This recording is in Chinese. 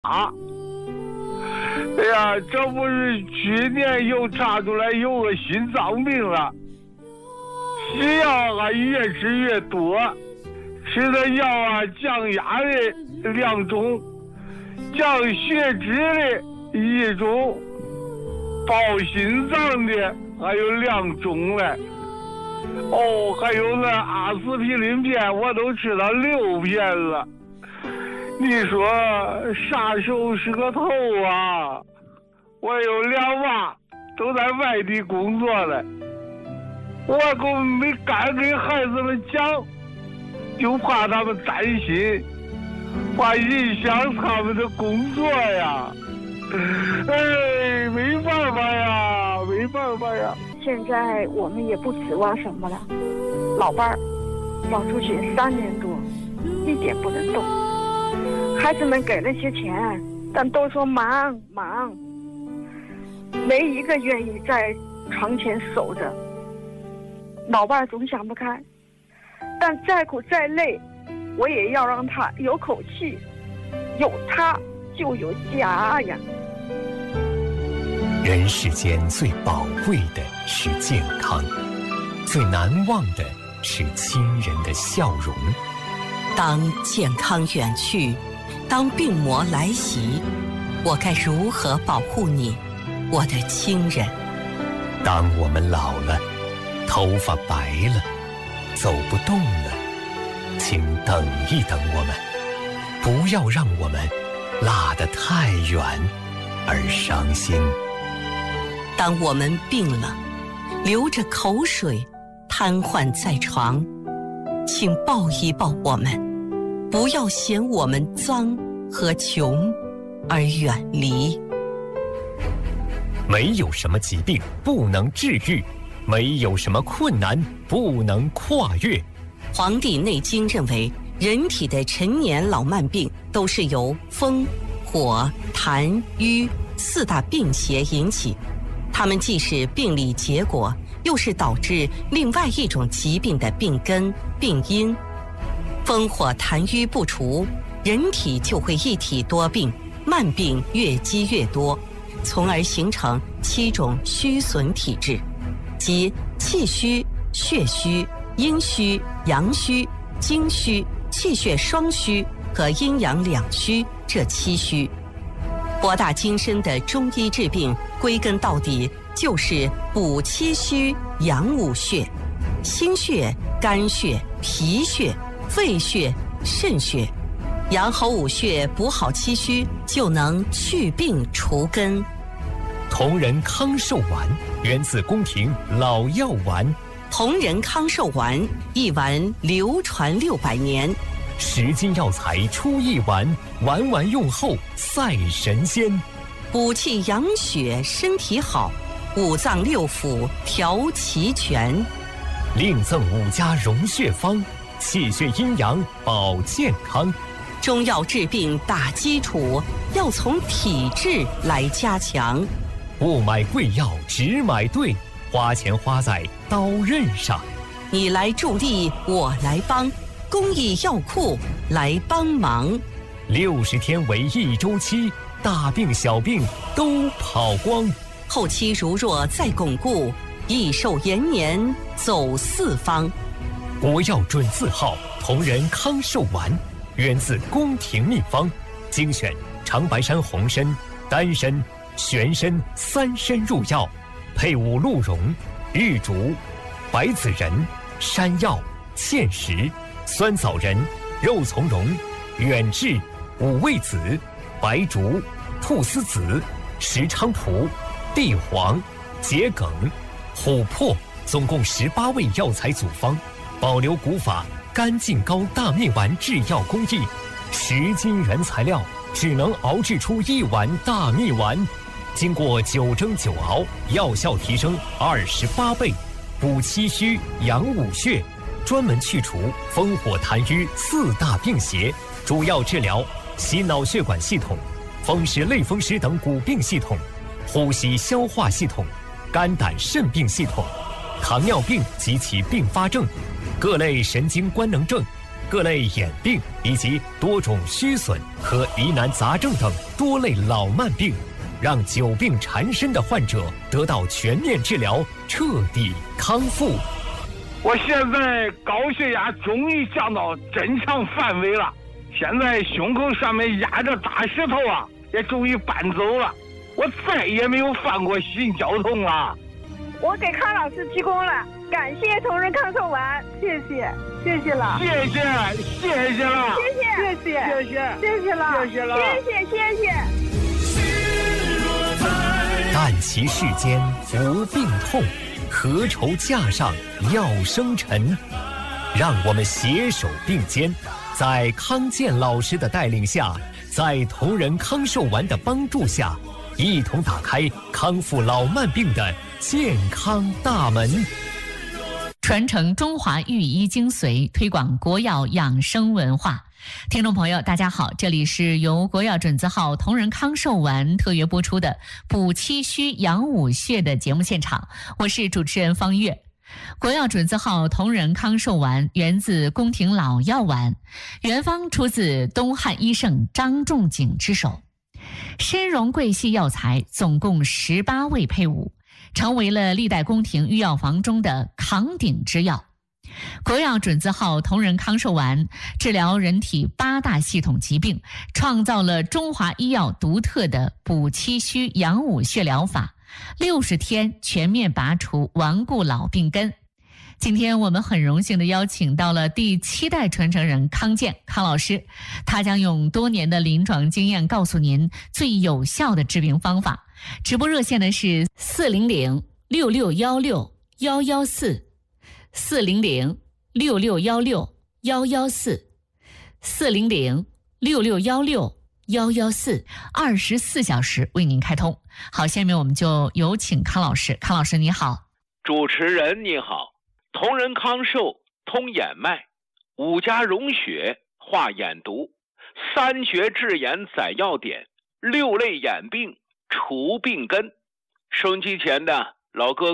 哎呀，这不是去年又查出来有个心脏病了，西药还越吃越多，吃的药啊降压的2种，降血脂的1种，保心脏的还有2种嘞。哦，还有那阿司匹林片，我都吃了6片了。你说啥时候是个头啊？我有2娃都在外地工作了，我可没敢给孩子们讲，就怕他们担心，怕影响他们的工作呀。哎，没办法呀，没办法呀。 现在我们也不指望什么了，老伴儿要出去3年多，一点不能动。孩子们给了些钱，但都说忙，没一个愿意在床前守着。老伴儿总想不开，但再苦再累，我也要让他有口气，有他就有家呀。 人世间最宝贵的是健康，最难忘的是亲人的笑容。 当健康远去，当病魔来袭，我该如何保护你，我的亲人？ 当我们老了，头发白了，走不动了，请等一等我们，不要让我们落得太远而伤心。 当我们病了，流着口水，瘫痪在床，请抱一抱我们，不要嫌我们脏和穷而远离。 没有什么疾病不能治愈，没有什么困难不能跨越。 《黄帝内经》认为，人体的陈年老慢病都是由风、火、痰、瘀4大病邪引起，它们既是病理结果，又是导致另外一种疾病的病根、病因。风火痰瘀不除，人体就会一体多病，慢病越积越多，从而形成7种虚损体质，即气虚、血虚、阴虚、阳虚、精虚、气血双虚和阴阳两虚这7虚。博大精深的中医治病，归根到底就是补气虚、养五血，心血、肝血、脾血、肺血、肾血，养好五血，补好气虚，就能去病除根。 同仁康寿丸源自宫廷老药丸， 同仁康寿丸一丸流传600年 ，10斤药材出1丸，丸丸用后赛神仙。 补气养血，身体好，5脏6腑调齐全。 另赠5家溶血方，气血阴阳保健康。 中药治病打基础，要从体质来加强。 不买贵药，只买对，花钱花在刀刃上。 你来助力，我来帮，公益药库来帮忙。 60天为1周期，大病小病都跑光。 后期如若再巩固，益寿延年走4方。 国药准字号同仁康寿丸，源自宫廷秘方，精选长白山红参、丹参、玄参3参入药，配伍鹿茸、玉竹、白子仁、山药、芡实、酸枣仁、肉苁蓉、远志、五味子、白术、菟丝子、石菖蒲、地黄、桔梗、琥珀，总共18味药材组方，保留古法干净膏大面丸制药工艺，10斤原材料只能熬制出1碗大蜜丸，经过9蒸9熬，药效提升28倍，补气虚养五血，专门去除风火痰瘀4大病邪，主要治疗心脑血管系统、风湿类风湿等骨病系统、呼吸消化系统、肝胆肾病系统、糖尿病及其并发症、各类神经官能症、 各类眼病以及多种虚损和疑难杂症等多类老慢病，让久病缠身的患者得到全面治疗，彻底康复。 我现在高血压终于降到正常范围了，现在胸口上面压着大石头啊，也终于搬走了，我再也没有犯过心绞痛了。 我给康老师鞠躬了，感谢同仁康寿丸，谢谢，谢谢了， 谢谢了， 谢谢，谢谢了，谢谢。 但其世间无病痛，何愁架上药生尘？让我们携手并肩，在康健老师的带领下，在同仁康寿丸的帮助下，一同打开康复老慢病的健康大门， 传承中华御医精髓，推广国药养生文化。听众朋友大家好，这里是由国药准字号同仁康寿丸特约播出的补气虚养五穴的节目现场，我是主持人方月。国药准字号同仁康寿丸源自宫廷老药丸，原方出自东汉医圣张仲景之手，深融贵系药材总共18味配伍，成为了历代宫廷御药房中的扛鼎之药。国药准字号同仁康寿丸治疗人体8大系统疾病，创造了中华医药独特的补气虚养五穴疗法，60天全面拔除顽固老病根。今天我们很荣幸地邀请到了第7代传承人康健康老师，他将用多年的临床经验告诉您最有效的治病方法。直播热线的是400-6616-114，400-6616-114，400-6616-114，24小时为您开通。好，下面我们就有请康老师。康老师你好。 主持人你好。同仁康寿通眼脉，5加溶血化眼毒，3穴治眼载要点，6类眼病除病根。收音机前的老哥